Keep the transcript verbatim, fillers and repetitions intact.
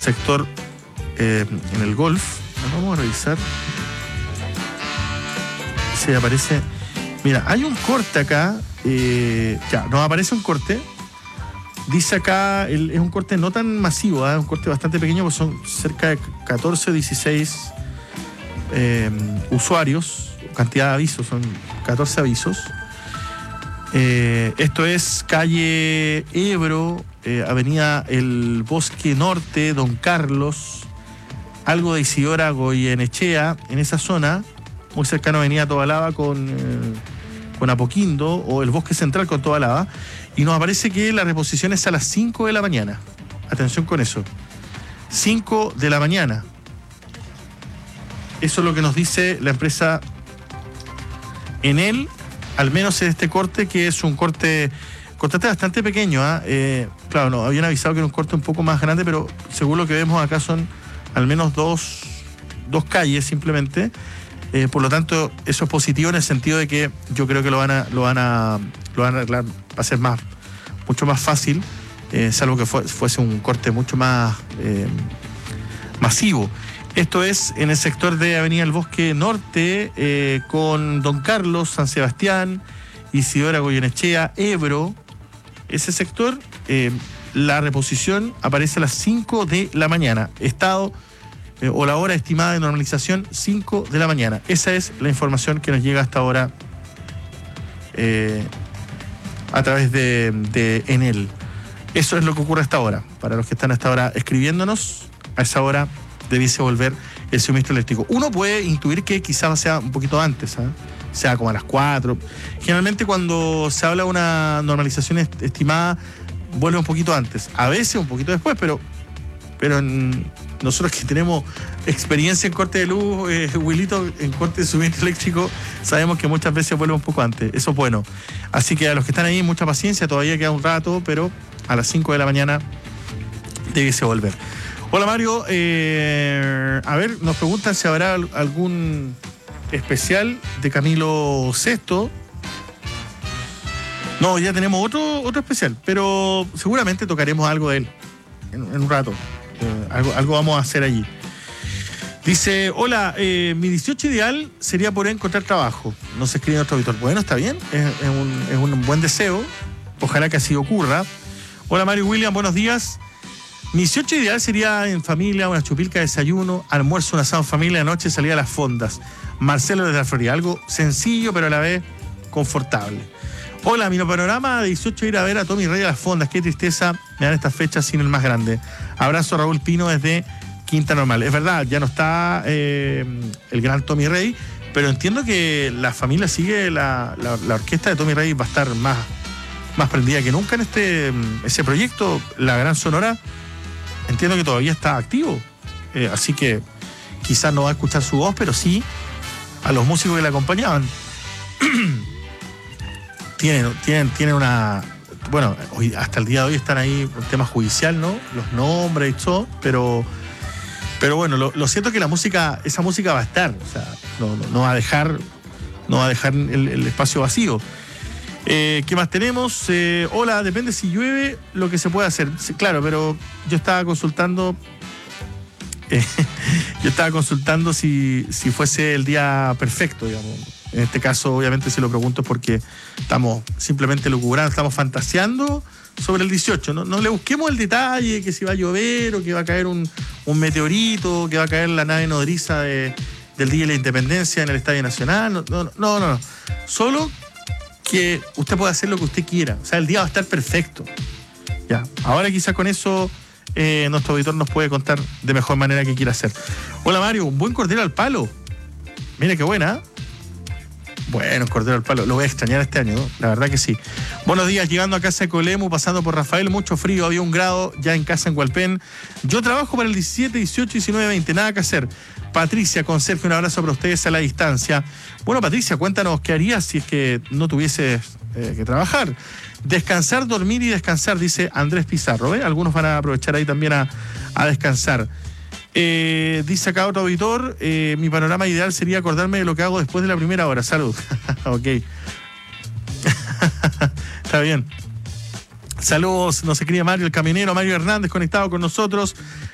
sector eh, en el Golf. Vamos a revisar si aparece. Mira, hay un corte acá. Eh, ya, nos aparece un corte. Dice acá, el, es un corte no tan masivo, ¿eh? Un corte bastante pequeño, porque son cerca de catorce o dieciséis eh, usuarios. Cantidad de avisos, son catorce avisos. Eh, esto es calle Ebro, eh, avenida El Bosque Norte, Don Carlos, algo de Isidora Goyenechea, en esa zona, muy cercano a avenida Tobalaba con, eh, con Apoquindo, o el Bosque Central con Tobalaba, y nos aparece que la reposición es a las cinco de la mañana. Atención con eso. cinco de la mañana. Eso es lo que nos dice la empresa Enel, al menos en este corte, que es un corte, corte bastante pequeño. ¿eh? Eh, claro, nos habían avisado que era un corte un poco más grande, pero según lo que vemos acá son al menos dos, dos calles simplemente. Eh, por lo tanto, eso es positivo en el sentido de que yo creo que lo van a, lo van a, lo van a arreglar, va a ser más, mucho más fácil, eh, salvo que fue, fuese un corte mucho más eh, masivo. Esto es en el sector de Avenida El Bosque Norte, eh, con Don Carlos, San Sebastián, Isidora Goyenechea, Ebro. Ese sector, eh, la reposición aparece a las cinco de la mañana. Estado eh, o la hora estimada de normalización, cinco de la mañana. Esa es la información que nos llega hasta ahora eh, a través de, de Enel. Eso es lo que ocurre hasta ahora. Para los que están hasta ahora escribiéndonos, a esa hora debiese volver el suministro eléctrico. Uno puede intuir que quizás sea un poquito antes, ¿eh? Sea como a las cuatro. Generalmente cuando se habla de una normalización est- estimada, vuelve un poquito antes. A veces un poquito después, pero, pero en, nosotros que tenemos experiencia en corte de luz, eh, Wilito, en corte de suministro eléctrico, sabemos que muchas veces vuelve un poco antes. Eso es bueno. Así que a los que están ahí, mucha paciencia, todavía queda un rato, pero a las cinco de la mañana debiese volver. Hola Mario, eh, a ver, nos preguntan si habrá algún especial de Camilo Sesto. No, ya tenemos otro, otro especial, pero seguramente tocaremos algo de él en, en un rato. Eh, algo, algo vamos a hacer allí. Dice, hola, eh, mi dieciocho ideal sería poder encontrar trabajo. Nos escribe nuestro auditor. Bueno, está bien, es, es, un, es un buen deseo. Ojalá que así ocurra. Hola Mario William, buenos días. Mi dieciocho ideal sería en familia, una chupilca de desayuno, almuerzo, un asado en familia, noche salida a las fondas. Marcelo desde la Florida, algo sencillo pero a la vez confortable. Hola, mi panorama de dieciocho ir a ver a Tommy Rey a las fondas. Qué tristeza me dan estas fechas sin el más grande. Abrazo a Raúl Pino desde Quinta Normal. Es verdad, ya no está eh, el gran Tommy Rey, pero entiendo que la familia sigue, la, la, la orquesta de Tommy Rey va a estar más, más prendida que nunca en este ese proyecto. La Gran Sonora, entiendo que todavía está activo, eh, así que quizás no va a escuchar su voz, pero sí a los músicos que le acompañaban. tienen, tienen, tienen una... Bueno, hoy, hasta el día de hoy están ahí un tema judicial, ¿no? Los nombres y todo, pero... Pero bueno, lo, lo cierto es que la música, esa música va a estar, o sea, no, no, no va a dejar, no va a dejar el, el espacio vacío. Eh, ¿Qué más tenemos? Eh, hola, depende si llueve, lo que se puede hacer. Sí, claro, pero yo estaba consultando, eh, yo estaba consultando si, si fuese el día perfecto, digamos. En este caso, obviamente, si lo pregunto es porque estamos simplemente lucubrando, estamos fantaseando sobre el dieciocho. No, no le busquemos el detalle, que si va a llover o que va a caer un, un meteorito, que va a caer la nave nodriza de, del Día de la Independencia en el Estadio Nacional. No, no, no, no. no. Solo que usted puede hacer lo que usted quiera. O sea, el día va a estar perfecto. Ya. Ahora quizás con eso eh, nuestro auditor nos puede contar de mejor manera qué quiere hacer. Hola Mario, un buen cordero al palo. Mira qué buena, ¿eh? Bueno, cordero al palo, lo voy a extrañar este año, ¿no? La verdad que sí. Buenos días, llegando a casa de Colemu, pasando por Rafael, mucho frío, había un grado ya en casa en Hualpén. Yo trabajo para el diecisiete, dieciocho, diecinueve, veinte, nada que hacer. Patricia, conserje, un abrazo para ustedes a la distancia. Bueno, Patricia, cuéntanos qué harías si es que no tuvieses eh, que trabajar. Descansar, dormir y descansar, dice Andrés Pizarro, ¿eh? Algunos van a aprovechar ahí también a, a descansar. Eh, dice acá otro auditor, eh, mi panorama ideal sería acordarme de lo que hago después de la primera hora. Salud. Ok. Está bien. Saludos, nos escribe Mario el Camionero, Mario Hernández conectado con nosotros.